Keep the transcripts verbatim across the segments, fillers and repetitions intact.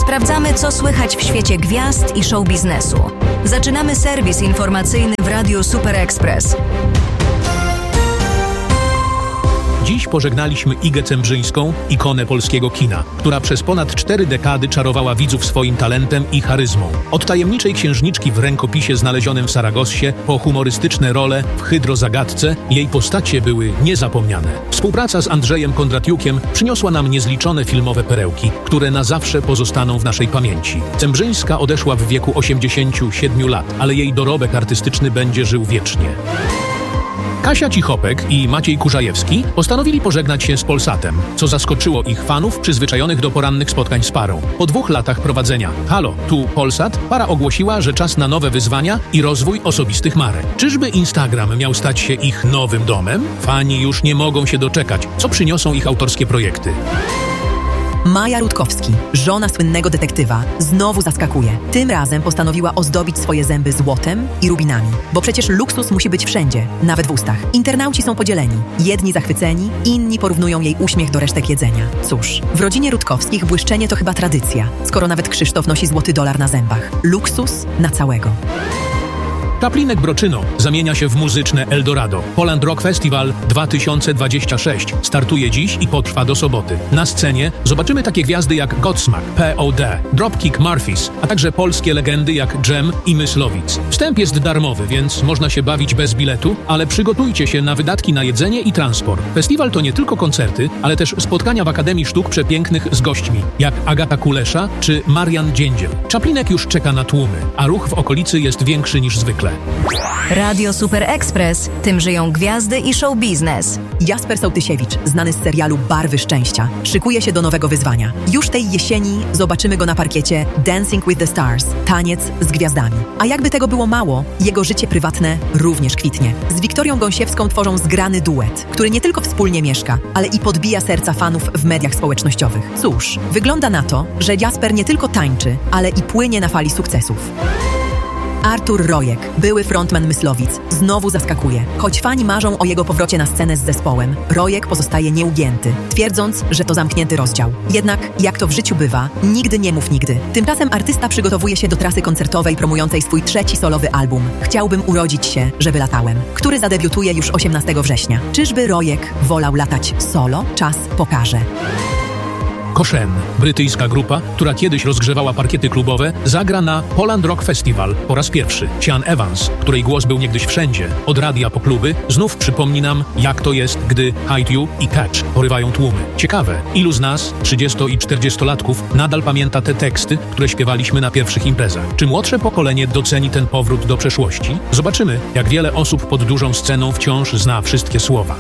Sprawdzamy, co słychać w świecie gwiazd i show biznesu. Zaczynamy serwis informacyjny w Radiu Super Express. Dziś pożegnaliśmy Igę Cembrzyńską, ikonę polskiego kina, która przez ponad cztery dekady czarowała widzów swoim talentem i charyzmą. Od tajemniczej księżniczki w rękopisie znalezionym w Saragossie po humorystyczne role w Hydrozagadce, jej postacie były niezapomniane. Współpraca z Andrzejem Kondratiukiem przyniosła nam niezliczone filmowe perełki, które na zawsze pozostaną w naszej pamięci. Cembrzyńska odeszła w wieku osiemdziesięciu siedmiu lat, ale jej dorobek artystyczny będzie żył wiecznie. Kasia Cichopek i Maciej Kurzajewski postanowili pożegnać się z Polsatem, co zaskoczyło ich fanów przyzwyczajonych do porannych spotkań z parą. Po dwóch latach prowadzenia Halo, tu Polsat, para ogłosiła, że czas na nowe wyzwania i rozwój osobistych marek. Czyżby Instagram miał stać się ich nowym domem? Fani już nie mogą się doczekać, co przyniosą ich autorskie projekty. Maja Rutkowski, żona słynnego detektywa, znowu zaskakuje. Tym razem postanowiła ozdobić swoje zęby złotem i rubinami. Bo przecież luksus musi być wszędzie, nawet w ustach. Internauci są podzieleni. Jedni zachwyceni, inni porównują jej uśmiech do resztek jedzenia. Cóż, w rodzinie Rutkowskich błyszczenie to chyba tradycja, skoro nawet Krzysztof nosi złoty dolar na zębach. Luksus na całego. Kaplinek Broczyno zamienia się w muzyczne Eldorado. Poland Rock Festival dwa tysiące dwudziesty szósty startuje dziś i potrwa do soboty. Na scenie zobaczymy takie gwiazdy jak Godsmack, P O D, Dropkick Murphys, a także polskie legendy jak Dżem i Myslowic. Wstęp jest darmowy, więc można się bawić bez biletu, ale przygotujcie się na wydatki na jedzenie i transport. Festiwal to nie tylko koncerty, ale też spotkania w Akademii Sztuk Przepięknych z gośćmi, jak Agata Kulesza czy Marian Dziędziel. Czaplinek już czeka na tłumy, a ruch w okolicy jest większy niż zwykle. Radio Super Express. Tym żyją gwiazdy i show biznes. Jasper Sołtysiewicz, znany z serialu Barwy Szczęścia, szykuje się do nowego wyzwania. Już tej jesieni zobaczymy go na parkiecie Dancing with the Stars, taniec z gwiazdami. A jakby tego było mało, jego życie prywatne również kwitnie. Z Wiktorią Gąsiewską tworzą zgrany duet, który nie tylko wspólnie mieszka, ale i podbija serca fanów w mediach społecznościowych. Cóż, wygląda na to, że Jasper nie tylko tańczy, ale i płynie na fali sukcesów. Artur Rojek, były frontman Myslowic, znowu zaskakuje. Choć fani marzą o jego powrocie na scenę z zespołem, Rojek pozostaje nieugięty, twierdząc, że to zamknięty rozdział. Jednak, jak to w życiu bywa, nigdy nie mów nigdy. Tymczasem artysta przygotowuje się do trasy koncertowej promującej swój trzeci solowy album Chciałbym urodzić się, żeby latałem, który zadebiutuje już osiemnastego września. Czyżby Rojek wolał latać solo? Czas pokaże. Koshen, brytyjska grupa, która kiedyś rozgrzewała parkiety klubowe, zagra na Poland Rock Festival po raz pierwszy. Sian Evans, której głos był niegdyś wszędzie, od radia po kluby, znów przypomni nam, jak to jest, gdy Hide You i Catch porywają tłumy. Ciekawe, ilu z nas, trzydziesto- i czterdziestolatków, nadal pamięta te teksty, które śpiewaliśmy na pierwszych imprezach. Czy młodsze pokolenie doceni ten powrót do przeszłości? Zobaczymy, jak wiele osób pod dużą sceną wciąż zna wszystkie słowa.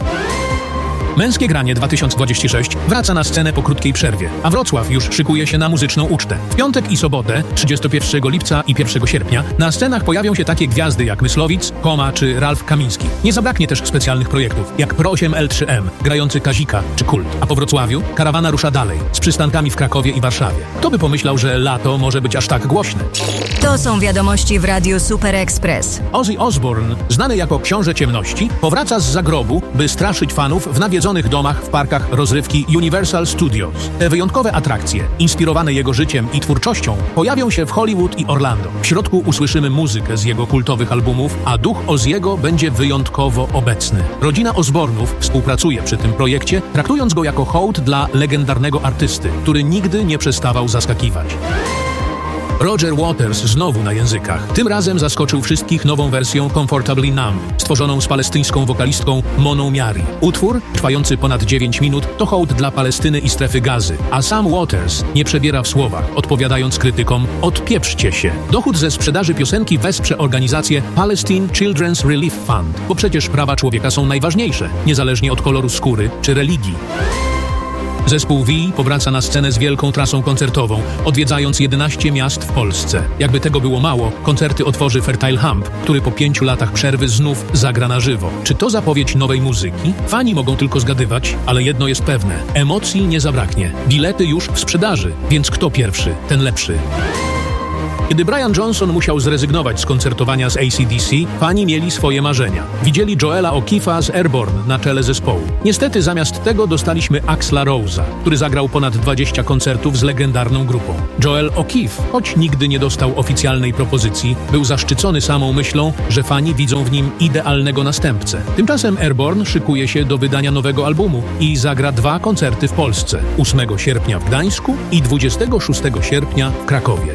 Męskie granie dwa tysiące dwudziesty szósty wraca na scenę po krótkiej przerwie, a Wrocław już szykuje się na muzyczną ucztę. W piątek i sobotę, trzydziestego pierwszego lipca i pierwszego sierpnia, na scenach pojawią się takie gwiazdy jak Myslowic, Koma czy Ralf Kamiński. Nie zabraknie też specjalnych projektów, jak Pro osiem L trzy M, grający Kazika czy Kult. A po Wrocławiu karawana rusza dalej, z przystankami w Krakowie i Warszawie. Kto by pomyślał, że lato może być aż tak głośne? To są wiadomości w Radiu Super Express. Ozzy Osbourne, znany jako Książę Ciemności, powraca z zagrobu, by straszyć fanów w nawiedzonych domach w parkach rozrywki Universal Studios. Te wyjątkowe atrakcje, inspirowane jego życiem i twórczością, pojawią się w Hollywood i Orlando. W środku usłyszymy muzykę z jego kultowych albumów, a duch Ozziego będzie wyjątkowo obecny. Rodzina Osbornów współpracuje przy tym projekcie, traktując go jako hołd dla legendarnego artysty, który nigdy nie przestawał zaskakiwać. Roger Waters znowu na językach. Tym razem zaskoczył wszystkich nową wersją Comfortably Numb, stworzoną z palestyńską wokalistką Moną Miari. Utwór, trwający ponad dziewięć minut, to hołd dla Palestyny i strefy Gazy, a sam Waters nie przebiera w słowach, odpowiadając krytykom: odpieprzcie się. Dochód ze sprzedaży piosenki wesprze organizację Palestine Children's Relief Fund, bo przecież prawa człowieka są najważniejsze, niezależnie od koloru skóry czy religii. Zespół V powraca na scenę z wielką trasą koncertową, odwiedzając jedenaście miast w Polsce. Jakby tego było mało, koncerty otworzy Fertile Hump, który po pięciu latach przerwy znów zagra na żywo. Czy to zapowiedź nowej muzyki? Fani mogą tylko zgadywać, ale jedno jest pewne. Emocji nie zabraknie. Bilety już w sprzedaży, więc kto pierwszy, ten lepszy. Kiedy Brian Johnson musiał zrezygnować z koncertowania z A C D C, fani mieli swoje marzenia. Widzieli Joela O'Keefe'a z Airborne na czele zespołu. Niestety zamiast tego dostaliśmy Axla Rose'a, który zagrał ponad dwadzieścia koncertów z legendarną grupą. Joel O'Keefe, choć nigdy nie dostał oficjalnej propozycji, był zaszczycony samą myślą, że fani widzą w nim idealnego następcę. Tymczasem Airborne szykuje się do wydania nowego albumu i zagra dwa koncerty w Polsce. ósmego sierpnia w Gdańsku i dwudziestego szóstego sierpnia w Krakowie.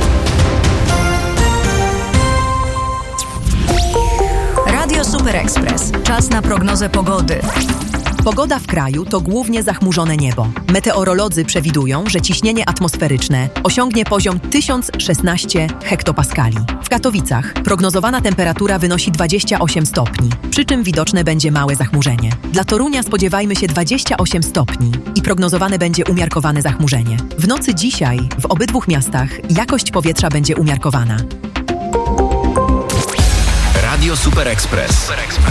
Radio Super Express. Czas na prognozę pogody. Pogoda w kraju to głównie zachmurzone niebo. Meteorolodzy przewidują, że ciśnienie atmosferyczne osiągnie poziom tysiąc szesnaście hektopaskali. W Katowicach prognozowana temperatura wynosi dwadzieścia osiem stopni, przy czym widoczne będzie małe zachmurzenie. Dla Torunia spodziewajmy się dwadzieścia osiem stopni i prognozowane będzie umiarkowane zachmurzenie. W nocy dzisiaj w obydwu miastach jakość powietrza będzie umiarkowana. Radio Super Express.